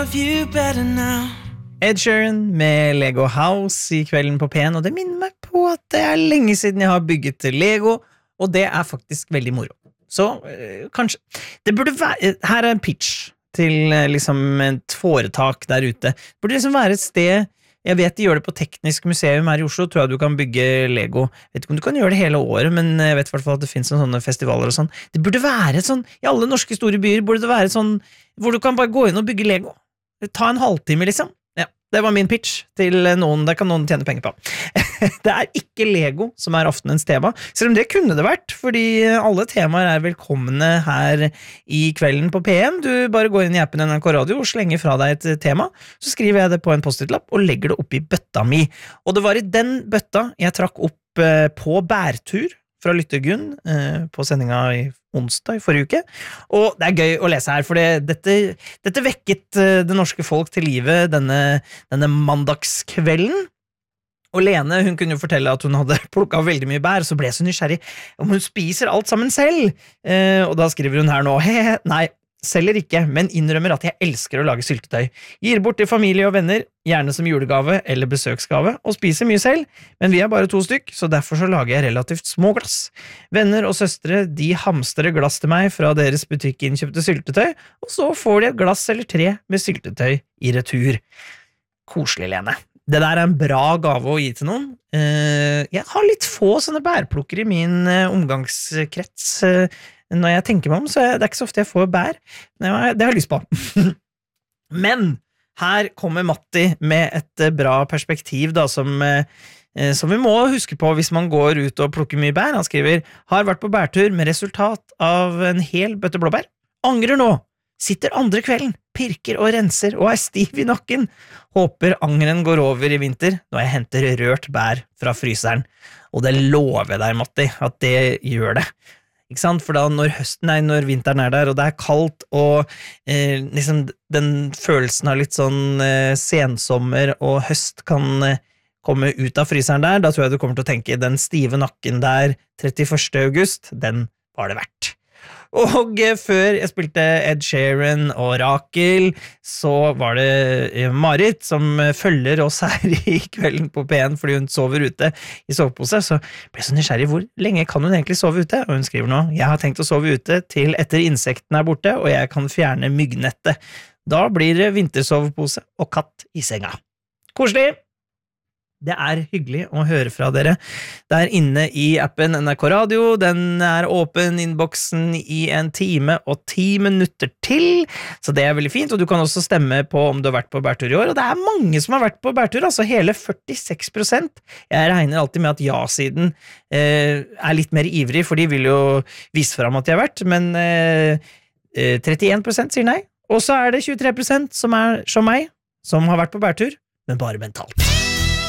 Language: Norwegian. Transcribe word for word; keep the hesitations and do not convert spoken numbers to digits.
Ed Sheeran med Lego House I kvelden på P en, og det minner meg på at det er lenge siden jeg har bygget Lego, og det er faktisk veldig moro. Så øh, kanskje det burde være, her er en pitch til øh, liksom et foretak der ute. Det burde liksom være et sted. Jeg vet de gjør det på Teknisk museum her I Oslo, tror jeg du kan bygge Lego. Jeg vet ikke om du kan gjøre det hele året, men jeg vet I hvert fall at det finnes sånne festivaler og sånn. Det burde være et sånn, I alle norske store byer burde det være et sånn, hvor du kan bare gå inn og bygge Lego. Ta en halvtime liksom. Ja, det var min pitch til noen, det kan noen tjene penger på. Det er ikke Lego som er aftenens tema, selv om det kunne det vært, fordi alle temaer er velkomne her I kvelden på P en. Du bare går inn I appen N R K Radio og slenger fra deg et tema, så skriver jeg det på en post-it-lapp og legger det opp I bøtta mi. Og det var I den bøtta jeg trakk opp på bærtur fra Lyttergunn eh, på sendinga I onsdag I forrige uke, og det er gøy å lese her, for det, dette, dette vekket eh, det norske folk til livet denne, denne mandagskvelden, og Lene, hun kunne jo fortelle at hun hadde plukket veldig mye bær, så ble så nysgjerrig om hun spiser alt sammen selv, eh, og da skriver hun her nå, he, nei, selger ikke, men innrømmer at jeg elsker å lage syltetøy. Gir bort til familie og venner, gjerne som julegave eller besøksgave, og spiser mye selv, men vi er bare to stykk, så derfor så lager jeg relativt små glass. Venner og søstre, de hamstrer glass til meg fra deres butikkinnkjøpte syltetøy, og så får de et glass eller tre med syltetøy I retur. Koselig, Lene. Det der er en bra gave å gi til noen. Jeg har litt få sånne bærplukker I min omgangskrets, når jeg tenker meg om, så er det ikke så ofte jeg får bær. Det har jeg lyst på. Men her kommer Matti med et bra perspektiv da, som, som vi må huske på hvis man går ut og plukker mye bær. Han skriver, har vært på bærtur med resultat av en hel bøtte blåbær. Angrer nå. Sitter andre kvelden, pirker og renser og er stiv I nakken. Håper angeren går over I vinter når jeg henter rørt bær fra fryseren. Og det lover jeg deg, Matti, at det gjør det. Ikke sant? For da når høsten nei, når vinteren er der, og det er kaldt, og eh, liksom den følelsen av litt sånn eh, sensommer og høst kan eh, komme ut av fryseren der, da tror jeg du kommer til å tenke, den stive nakken der trettiførste august, den var det verdt. Og eh, før jeg spilte Ed Sheeran og Rakel, så var det eh, Marit som eh, følger oss her I kvelden på P en fordi hun sover ute I sovepose, så ble jeg så nysgjerrig hvor lenge kan hun egentlig sove ute? Og hun skriver nå, jeg har tenkt å sove ute til etter insektene er borte, og jeg kan fjerne myggnettet. Da blir det vintersovepose og katt I senga. Koselig! Det er hyggelig å høre fra dere. Det er inne I appen N R K Radio. Den er åpen innboksen I en time og ti minutter til, så det er veldig fint, og du kan også stemme på om du har vært på bærtur I år, og det er mange som har vært på bærtur, altså hele førtiseks prosent. Jeg regner alltid med at ja-siden eh, er litt mer ivrig, for de vil jo vise frem at de har vært, men eh, trettien prosent sier nei, og så er det tjuetre prosent som er som meg, som har vært på bærtur, men bare mentalt.